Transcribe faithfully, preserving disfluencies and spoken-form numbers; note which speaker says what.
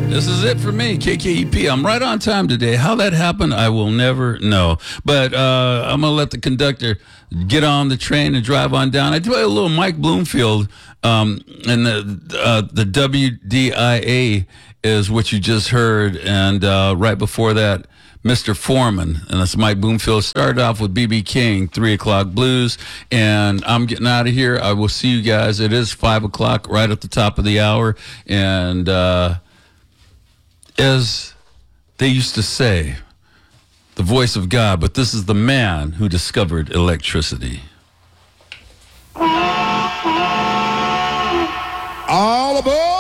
Speaker 1: This is it for me, K K E P. I'm right on time today. How that happened, I will never know. But uh, I'm going to let the conductor get on the train and drive on down. I do a little Mike Bloomfield, um, and the, uh, the W D I A is what you just heard. And uh, right before that, Mister Foreman, and that's Mike Bloomfield. Started off with B B King, three o'clock blues, and I'm getting out of here. I will see you guys. It is five o'clock, right at the top of the hour, and uh, as they used to say, the voice of God, but this is the man who discovered electricity.
Speaker 2: All aboard!